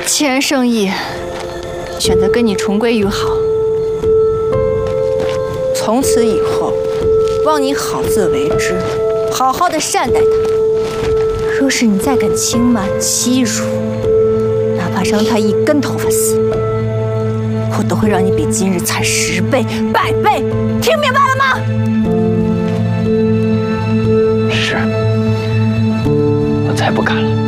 既然圣意选择跟你重归于好，从此以后，望你好自为之，好好的善待他。若是你再敢轻慢欺辱，哪怕让他一根头发丝，我都会让你比今日惨10倍、100倍，听明白了吗？ 是，我才不敢了。